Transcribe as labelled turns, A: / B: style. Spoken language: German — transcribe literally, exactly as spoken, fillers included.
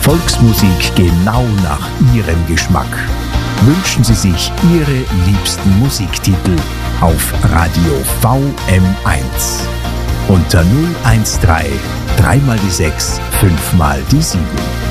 A: Volksmusik genau nach Ihrem Geschmack. Wünschen Sie sich Ihre liebsten Musiktitel auf Radio V M eins. Unter null eins drei, drei mal die sechs, fünf mal die sieben.